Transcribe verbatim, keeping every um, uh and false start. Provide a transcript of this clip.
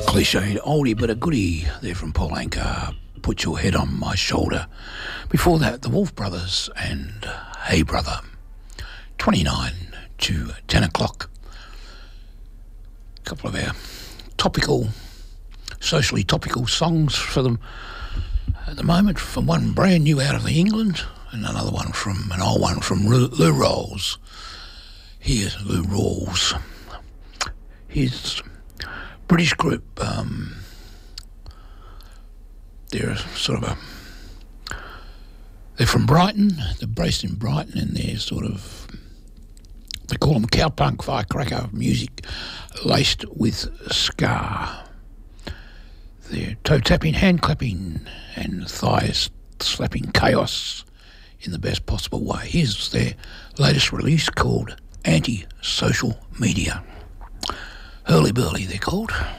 Cliched oldie but a goodie there from Paul Anka, Put Your Head on My Shoulder. Before that, the Wolf Brothers and Hey Brother. twenty-nine to ten o'clock. A couple of our topical, socially topical songs for them at the moment, from one brand new out of the England and another one from an old one from Lou, Lou Rawls. Here's Lou Rawls. Here's British group. Um, they're sort of a. They're from Brighton. They're based in Brighton, and they're sort of. They call them cowpunk firecracker music, laced with ska. They're toe tapping, hand clapping, and thigh slapping chaos in the best possible way. Here's their latest release called Anti-Social Media. Hurly Burly, they're called.